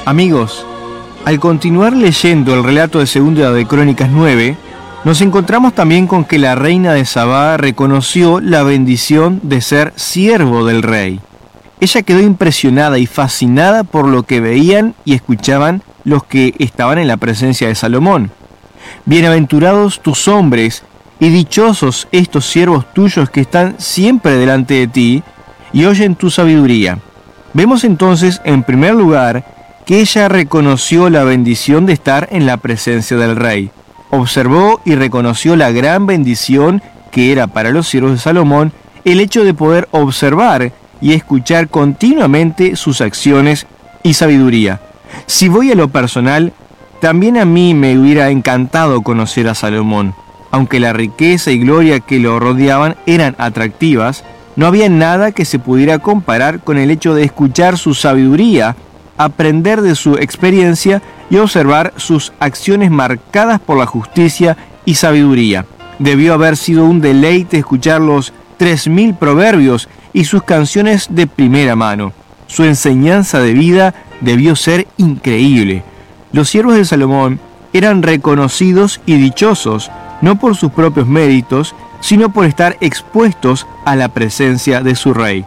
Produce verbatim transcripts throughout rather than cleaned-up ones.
Amigos, al continuar leyendo el relato de Segunda de Crónicas nueve, nos encontramos también con que la reina de Sabá reconoció la bendición de ser siervo del rey. Ella quedó impresionada y fascinada por lo que veían y escuchaban los que estaban en la presencia de Salomón. Bienaventurados tus hombres y dichosos estos siervos tuyos que están siempre delante de ti y oyen tu sabiduría. Vemos entonces, en primer lugar, que ella reconoció la bendición de estar en la presencia del rey. Observó y reconoció la gran bendición que era para los siervos de Salomón el hecho de poder observar y escuchar continuamente sus acciones y sabiduría. Si voy a lo personal, también a mí me hubiera encantado conocer a Salomón. Aunque la riqueza y gloria que lo rodeaban eran atractivas, no había nada que se pudiera comparar con el hecho de escuchar su sabiduría, aprender de su experiencia y observar sus acciones marcadas por la justicia y sabiduría. Debió haber sido un deleite escuchar los tres mil proverbios y sus canciones de primera mano. Su enseñanza de vida debió ser increíble. Los siervos de Salomón eran reconocidos y dichosos, no por sus propios méritos, sino por estar expuestos a la presencia de su rey.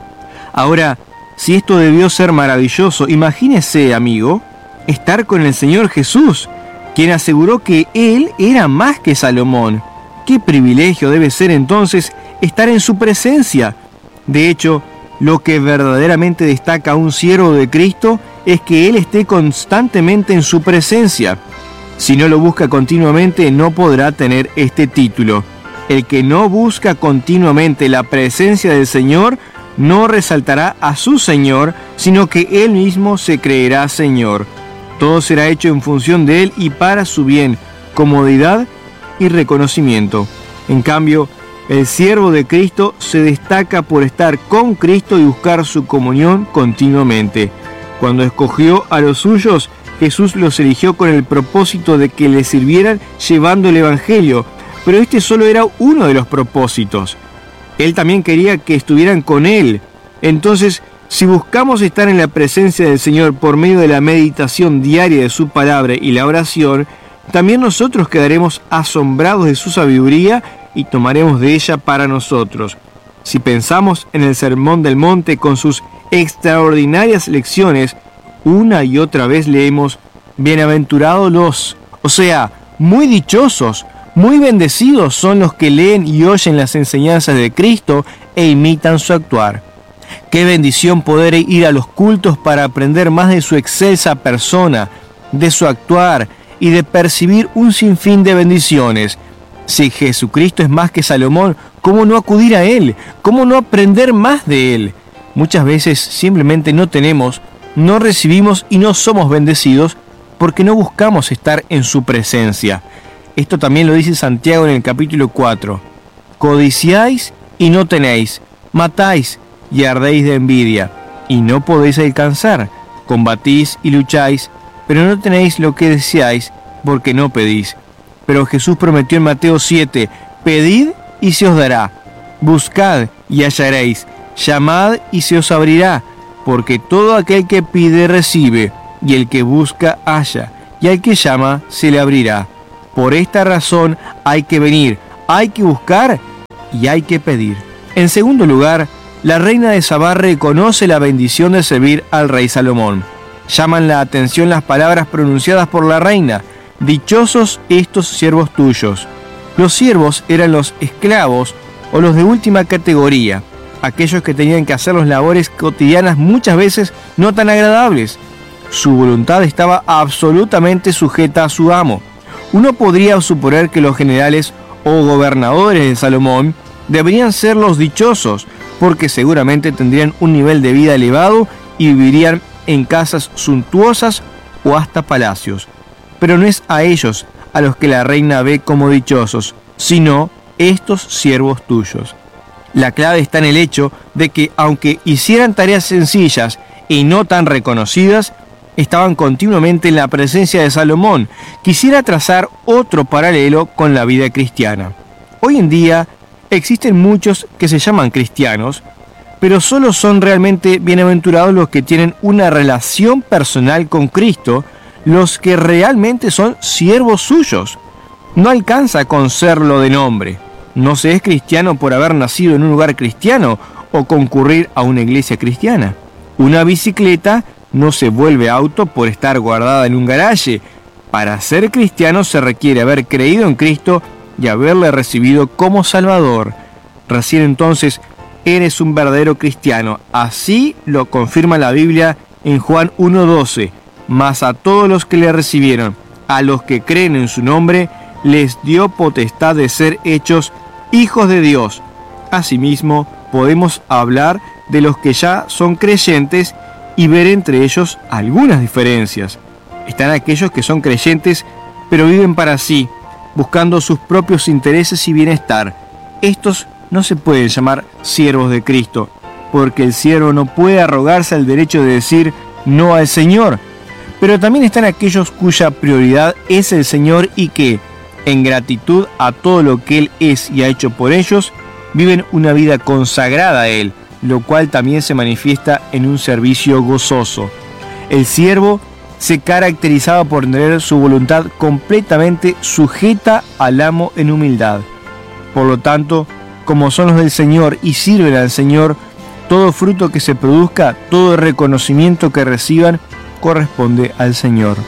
Ahora, si esto debió ser maravilloso, imagínese, amigo, estar con el Señor Jesús, quien aseguró que Él era más que Salomón. ¡Qué privilegio debe ser entonces estar en su presencia! De hecho, lo que verdaderamente destaca a un siervo de Cristo es que Él esté constantemente en su presencia. Si no lo busca continuamente, no podrá tener este título. El que no busca continuamente la presencia del Señor no resaltará a su Señor, sino que Él mismo se creerá Señor. Todo será hecho en función de Él y para su bien, comodidad y reconocimiento. En cambio, el siervo de Cristo se destaca por estar con Cristo y buscar su comunión continuamente. Cuando escogió a los suyos, Jesús los eligió con el propósito de que le sirvieran llevando el Evangelio, pero este solo era uno de los propósitos. Él también quería que estuvieran con Él. Entonces, si buscamos estar en la presencia del Señor por medio de la meditación diaria de su palabra y la oración, también nosotros quedaremos asombrados de su sabiduría y tomaremos de ella para nosotros. Si pensamos en el Sermón del Monte con sus extraordinarias lecciones, una y otra vez leemos, bienaventurados los, o sea, muy dichosos, muy bendecidos son los que leen y oyen las enseñanzas de Cristo e imitan su actuar. Qué bendición poder ir a los cultos para aprender más de su excelsa persona, de su actuar y de percibir un sinfín de bendiciones. Si Jesucristo es más que Salomón, ¿cómo no acudir a Él? ¿Cómo no aprender más de Él? Muchas veces simplemente no tenemos, no recibimos y no somos bendecidos porque no buscamos estar en su presencia. Esto también lo dice Santiago en el capítulo cuatro. Codiciáis y no tenéis, matáis y ardéis de envidia, y no podéis alcanzar. Combatís y lucháis, pero no tenéis lo que deseáis, porque no pedís. Pero Jesús prometió en Mateo siete, pedid y se os dará, buscad y hallaréis, llamad y se os abrirá, porque todo aquel que pide recibe, y el que busca halla, y al que llama se le abrirá. Por esta razón hay que venir, hay que buscar y hay que pedir. En segundo lugar, la reina de Sabá reconoce la bendición de servir al rey Salomón. Llaman la atención las palabras pronunciadas por la reina. Dichosos estos siervos tuyos. Los siervos eran los esclavos o los de última categoría, aquellos que tenían que hacer las labores cotidianas muchas veces no tan agradables. Su voluntad estaba absolutamente sujeta a su amo. Uno podría suponer que los generales o gobernadores de Salomón deberían ser los dichosos, porque seguramente tendrían un nivel de vida elevado y vivirían en casas suntuosas o hasta palacios. Pero no es a ellos a los que la reina ve como dichosos, sino estos siervos tuyos. La clave está en el hecho de que, aunque hicieran tareas sencillas y no tan reconocidas, estaban continuamente en la presencia de Salomón. Quisiera trazar otro paralelo con la vida cristiana. Hoy en día existen muchos que se llaman cristianos, pero solo son realmente bienaventurados los que tienen una relación personal con Cristo, los que realmente son siervos suyos. No alcanza con serlo de nombre. No se es cristiano por haber nacido en un lugar cristiano o concurrir a una iglesia cristiana. Una bicicleta no se vuelve auto por estar guardada en un garaje. Para ser cristiano se requiere haber creído en Cristo y haberle recibido como Salvador. Recién entonces eres un verdadero cristiano. Así lo confirma la Biblia en Juan uno doce. Mas a todos los que le recibieron, a los que creen en su nombre, les dio potestad de ser hechos hijos de Dios. Asimismo, podemos hablar de los que ya son creyentes y ver entre ellos algunas diferencias. Están aquellos que son creyentes, pero viven para sí, buscando sus propios intereses y bienestar. Estos no se pueden llamar siervos de Cristo, porque el siervo no puede arrogarse el derecho de decir no al Señor. Pero también están aquellos cuya prioridad es el Señor y que, en gratitud a todo lo que Él es y ha hecho por ellos, viven una vida consagrada a Él, lo cual también se manifiesta en un servicio gozoso. El siervo se caracterizaba por tener su voluntad completamente sujeta al amo en humildad. Por lo tanto, como son los del Señor y sirven al Señor, todo fruto que se produzca, todo reconocimiento que reciban, corresponde al Señor.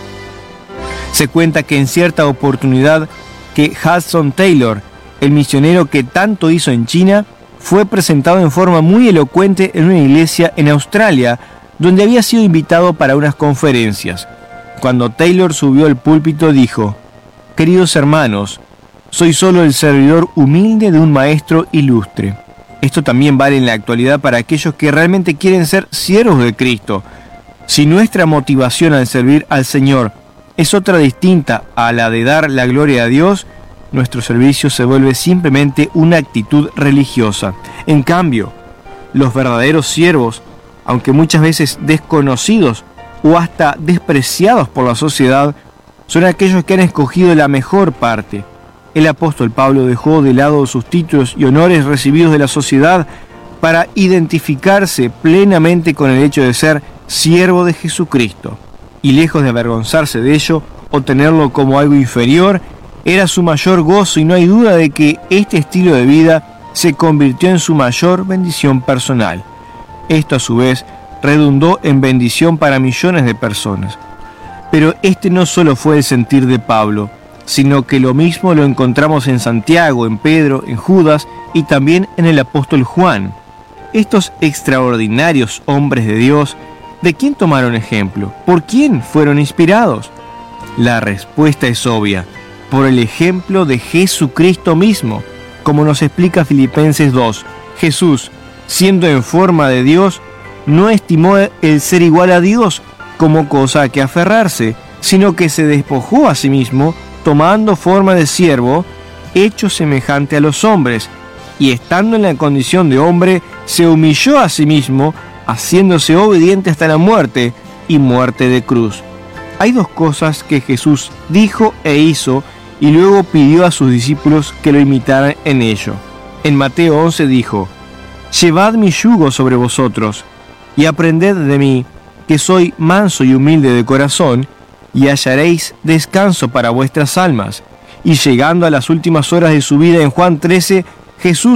Se cuenta que en cierta oportunidad que Hudson Taylor, el misionero que tanto hizo en China, fue presentado en forma muy elocuente en una iglesia en Australia, donde había sido invitado para unas conferencias. Cuando Taylor subió al púlpito dijo: «Queridos hermanos, soy solo el servidor humilde de un maestro ilustre». Esto también vale en la actualidad para aquellos que realmente quieren ser siervos de Cristo. Si nuestra motivación al servir al Señor es otra distinta a la de dar la gloria a Dios, nuestro servicio se vuelve simplemente una actitud religiosa. En cambio, los verdaderos siervos, aunque muchas veces desconocidos o hasta despreciados por la sociedad, son aquellos que han escogido la mejor parte. El apóstol Pablo dejó de lado sus títulos y honores recibidos de la sociedad para identificarse plenamente con el hecho de ser siervo de Jesucristo. Y lejos de avergonzarse de ello o tenerlo como algo inferior, era su mayor gozo, y no hay duda de que este estilo de vida se convirtió en su mayor bendición personal. Esto a su vez redundó en bendición para millones de personas. Pero este no solo fue el sentir de Pablo, sino que lo mismo lo encontramos en Santiago, en Pedro, en Judas y también en el apóstol Juan. Estos extraordinarios hombres de Dios, ¿de quién tomaron ejemplo? ¿Por quién fueron inspirados? La respuesta es obvia: por el ejemplo de Jesucristo mismo. Como nos explica Filipenses dos, Jesús, siendo en forma de Dios, no estimó el ser igual a Dios como cosa a que aferrarse, sino que se despojó a sí mismo, tomando forma de siervo, hecho semejante a los hombres, y estando en la condición de hombre, se humilló a sí mismo, haciéndose obediente hasta la muerte, y muerte de cruz. Hay dos cosas que Jesús dijo e hizo, y luego pidió a sus discípulos que lo imitaran en ello. En Mateo once dijo: «Llevad mi yugo sobre vosotros, y aprended de mí, que soy manso y humilde de corazón, y hallaréis descanso para vuestras almas». Y llegando a las últimas horas de su vida en Juan trece, Jesús